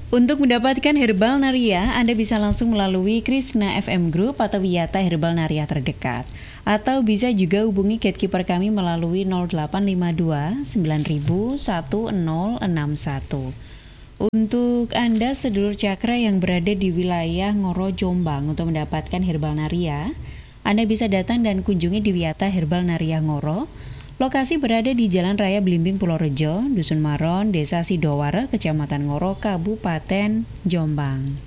Untuk mendapatkan Herbal Naria, Anda bisa langsung melalui Krishna FM Group atau Wiyata Herbal Naria terdekat. Atau bisa juga hubungi gatekeeper kami melalui 0852 9000 1061. Untuk Anda sedulur cakra yang berada di wilayah Ngoro Jombang, untuk mendapatkan Herbal Naria, Anda bisa datang dan kunjungi di Wiyata Herbal Naria Ngoro. Lokasi berada di Jalan Raya Blimbing Purworejo, Dusun Maron, Desa Sidowara, Kecamatan Ngoro, Kabupaten Jombang.